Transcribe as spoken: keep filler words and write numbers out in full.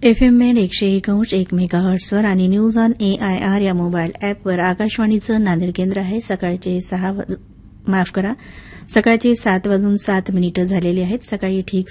FM made एकशे एक अंश एक मेगाहर्ट्सवर आणि न्यूज ऑन एआयआर या मोबाईल अॅपवर आकाशवाणीचं नांदेड केंद्र आहे. सकाळचे सहा माफ करा सकाळचे सात वाजून सात मिनिटं झालेली आहेत. सकाळी ठीक